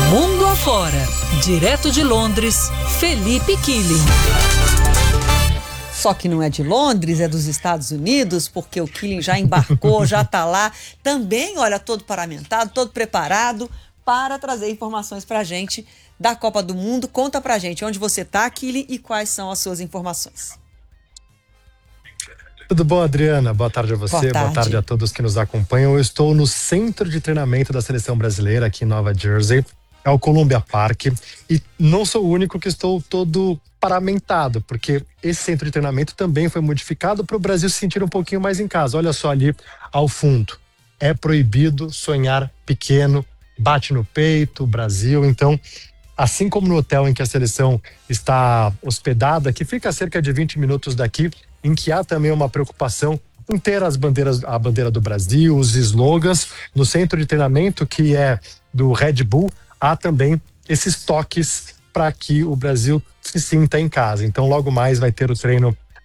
Mundo afora, direto de Londres, Felipe Killing. Só que não é de Londres, é dos Estados Unidos, porque o Killing já embarcou, já está lá. Também, olha, todo paramentado, todo preparado para trazer informações para a gente da Copa do Mundo. Conta pra gente onde você está, Killing, e quais são as suas informações. Tudo bom, Adriana? Boa tarde a você, boa tarde a todos que nos acompanham. Eu estou no centro de treinamento da seleção brasileira aqui em Nova Jersey, é o Columbia Park, e não sou o único que estou todo paramentado, porque esse centro de treinamento também foi modificado para o Brasil se sentir um pouquinho mais em casa. Olha só ali ao fundo, é proibido sonhar pequeno, bate no peito, Brasil. Então, assim como no hotel em que a seleção está hospedada, que fica a cerca de 20 minutos daqui, em que há também uma preocupação em ter a bandeira do Brasil, os slogans. No centro de treinamento, que é do Red Bull, há também esses toques para que o Brasil se sinta em casa. Então, logo mais vai ter o treino